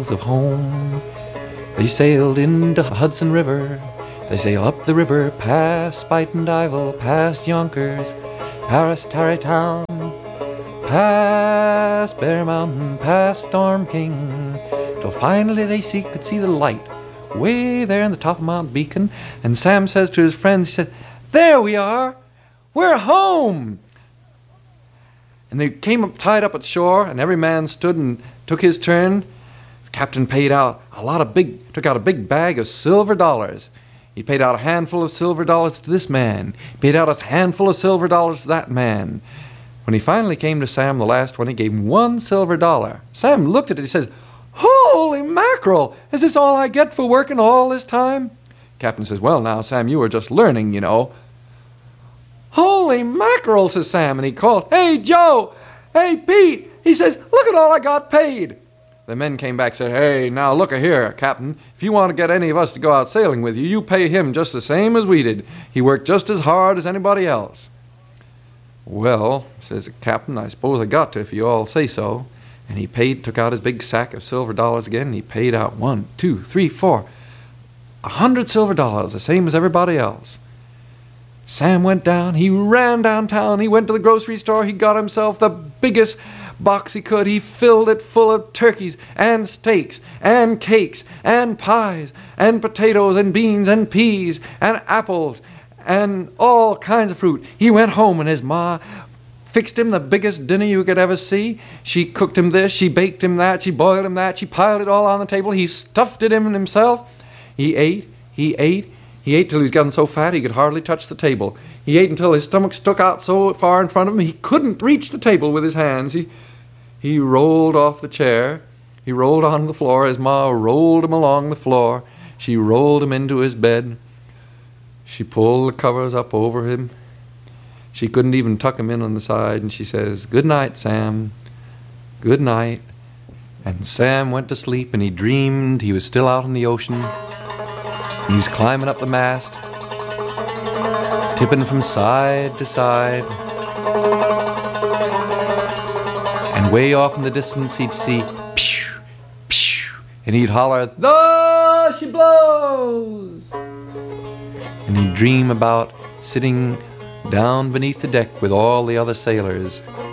miles of home. They sailed into Hudson River. They sail up the river, past Spuyten Duyvil, past Yonkers, past Tarrytown, past Bear Mountain, past Storm King, till finally they could see the light way there in the top of Mount Beacon. And Sam says to his friends, he said, "There we are! We're home!" And they came up, tied up at shore, and every man stood and took his turn. The captain took out a big bag of silver dollars. He paid out a handful of silver dollars to this man. He paid out a handful of silver dollars to that man. When he finally came to Sam, the last one, he gave him $1 silver. Sam looked at it. He says, "Holy mackerel! Is this all I get for working all this time?" Captain says, "Well, now, Sam, you were just learning, you know." "Holy mackerel," says Sam, and he called, "Hey, Joe! Hey, Pete!" He says, "Look at all I got paid." The men came back and said, "Hey, now look here, Captain. If you want to get any of us to go out sailing with you, you pay him just the same as we did. He worked just as hard as anybody else." "Well," says the captain, "I suppose I got to if you all say so." And he took out his big sack of silver dollars again, and he paid out 1, 2, 3, 4, 100 silver dollars, the same as everybody else. Sam went down, he ran downtown, he went to the grocery store, he got himself the biggest box he could. He filled it full of turkeys and steaks and cakes and pies and potatoes and beans and peas and apples and all kinds of fruit. He went home and his ma fixed him the biggest dinner you could ever see. She cooked him this, she baked him that, she boiled him that, she piled it all on the table. He stuffed it in himself. He ate till he's gotten so fat he could hardly touch the table. He ate until his stomach stuck out so far in front of him he couldn't reach the table with his hands. He rolled off the chair. He rolled onto the floor. His ma rolled him along the floor. She rolled him into his bed. She pulled the covers up over him. She couldn't even tuck him in on the side, and she says, "Good night, Sam. Good night." And Sam went to sleep, and he dreamed he was still out in the ocean. He was climbing up the mast, tipping from side to side. And way off in the distance he'd see, "Phew, phew," and he'd holler, "There she blows!" And he'd dream about sitting down beneath the deck with all the other sailors,